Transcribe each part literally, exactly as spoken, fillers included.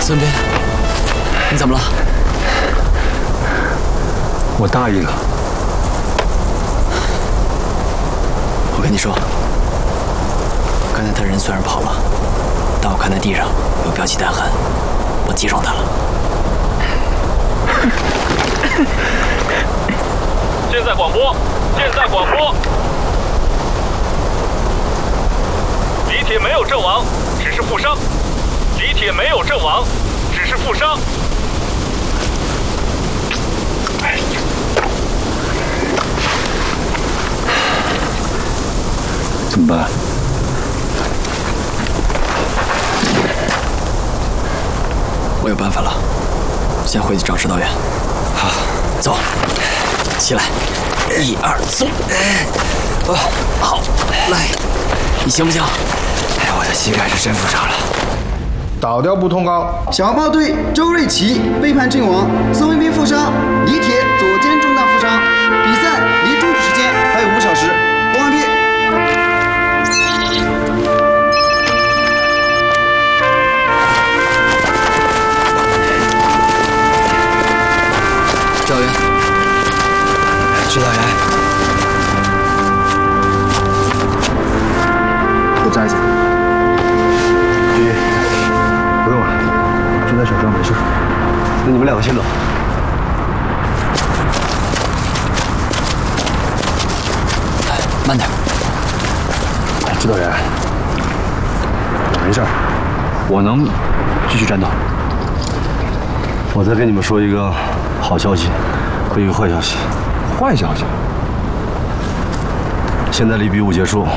孙膑，你怎么了？ 我大意了。 我跟你说，刚才他人虽然跑了，但我看他地上有标记弹痕，我击中他了。 现在广播，现在广播，李铁没有阵亡，只是负伤。李铁没有阵亡，只是负伤。 怎么办？ 我有办法了，先回去找指导员。好，走，起来，一二松，哦，好，来，你行不行？哎，我的膝盖是真负伤了。 倒吊部通告： 小炮队周瑞奇背叛阵亡，孙卫兵负伤，李铁左肩中弹负伤。比赛离终止时间还有五小时，播完毕。 指导员，指导员， 我扎一下。菊菊，不用了，针在手上没事。那你们两个先走。 慢点。 指导员，没事，我能继续战斗。我再跟你们说一个好消息和一个坏消息。 坏消息。 现在离比武结束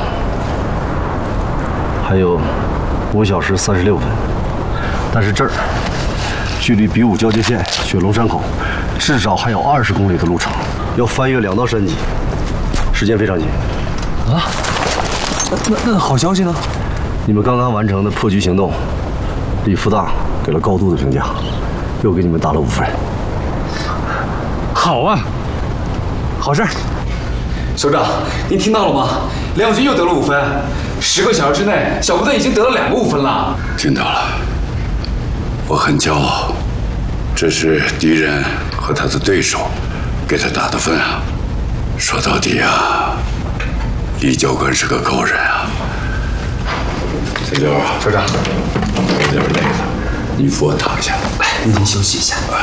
还有五小时三十六分，但是这儿距离比武交界线雪龙山口至少还有二十公里的路程，要翻越两道山脊，时间非常紧。 啊？那那那好消息呢？ 你们刚刚完成的破局行动，李副大给了高度的评价，又给你们打了五分。 好啊，好事儿。 首长，您听到了吗？梁军又得了五分，十个小时之内，小部队已经得了两个五分了。 听到了，我很骄傲，这是敌人和他的对手给他打的分啊。说到底啊，李教官是个高人啊。小六啊， 首长， 有点累了，你扶我躺下。 您先休息一下。 哎